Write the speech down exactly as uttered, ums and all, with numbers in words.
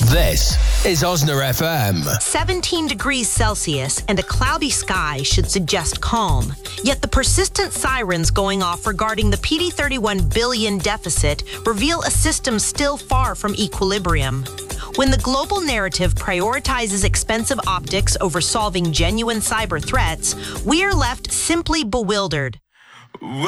This is Osner F M. seventeen degrees Celsius and a cloudy sky should suggest calm. Yet the persistent sirens going off regarding the P D thirty-one billion deficit reveal a system still far from equilibrium. When the global narrative prioritizes expensive optics over solving genuine cyber threats, we are left simply bewildered.